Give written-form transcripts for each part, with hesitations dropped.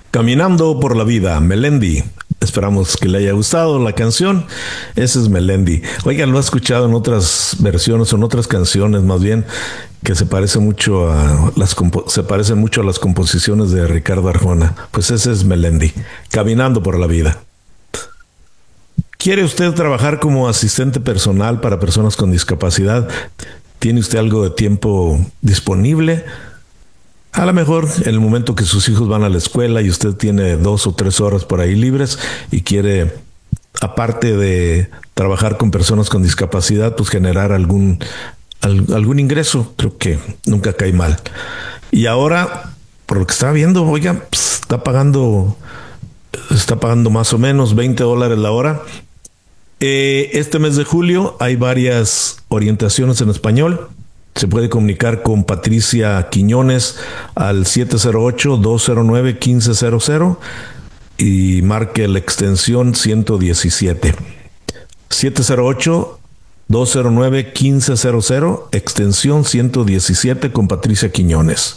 Caminando por la vida, Melendi. Esperamos que le haya gustado la canción. Ese es Melendi. Oigan, lo he escuchado en otras versiones, o en otras canciones más bien, que se parece mucho a se parecen mucho a las composiciones de Ricardo Arjona. Pues ese es Melendi. Caminando por la vida. ¿Quiere usted trabajar como asistente personal para personas con discapacidad? ¿Tiene usted algo de tiempo disponible? A lo mejor en el momento que sus hijos van a la escuela y usted tiene 2 o 3 horas por ahí libres y quiere, aparte de trabajar con personas con discapacidad, pues generar algún ingreso. Creo que nunca cae mal. Y ahora, por lo que estaba viendo, oiga, pues, está pagando más o menos $20 la hora. Este mes de julio hay varias orientaciones en español. Se puede comunicar con Patricia Quiñones al 708-209-1500 y marque la extensión 117. 708-209-1500, extensión 117 con Patricia Quiñones.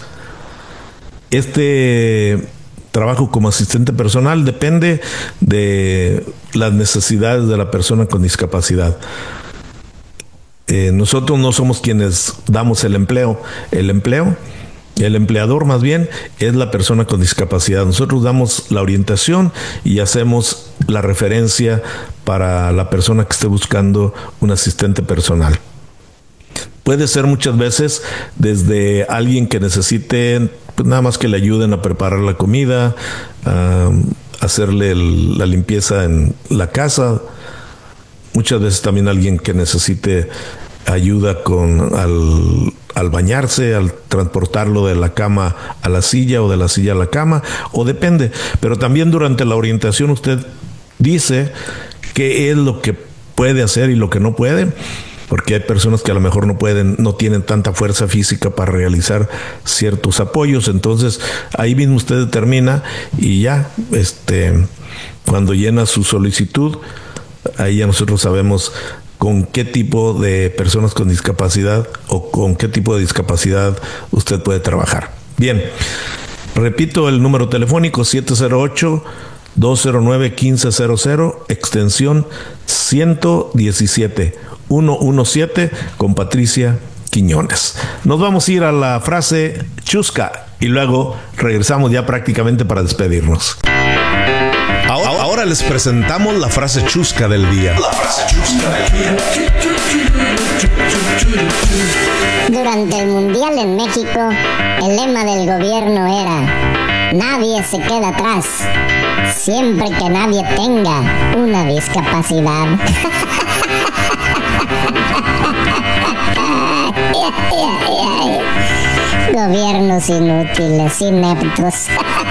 Este trabajo como asistente personal depende de las necesidades de la persona con discapacidad. Nosotros no somos quienes damos el empleo. El empleador más bien es la persona con discapacidad. Nosotros damos la orientación y hacemos la referencia para la persona que esté buscando un asistente personal. Puede ser muchas veces desde alguien que necesite pues nada más que le ayuden a preparar la comida, a hacerle la limpieza en la casa. Muchas veces también alguien que necesite ayuda al bañarse, al transportarlo de la cama a la silla o de la silla a la cama, o depende. Pero también durante la orientación usted dice qué es lo que puede hacer y lo que no puede, porque hay personas que a lo mejor no tienen tanta fuerza física para realizar ciertos apoyos. Entonces ahí mismo usted determina y ya, cuando llena su solicitud, ahí ya nosotros sabemos con qué tipo de personas con discapacidad o con qué tipo de discapacidad usted puede trabajar. Bien, repito el número telefónico 708-209-1500, extensión 117 con Patricia Quiñones. Nos vamos a ir a la frase chusca y luego regresamos ya prácticamente para despedirnos. Ahora les presentamos la frase chusca del día. La frase chusca del día. Durante el Mundial en México, el lema del gobierno era: nadie se queda atrás, siempre que nadie tenga una discapacidad. Gobiernos inútiles, ineptos.